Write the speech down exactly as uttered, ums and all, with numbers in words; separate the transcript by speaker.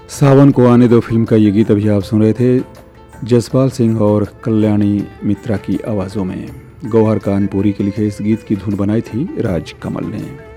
Speaker 1: सावन को आने दो फिल्म का ये गीत अभी आप सुन रहे थे जसपाल सिंह और कल्याणी मित्रा की आवाज़ों में। गौहर कानपुरी के लिखे इस गीत की धुन बनाई थी राज कमल ने।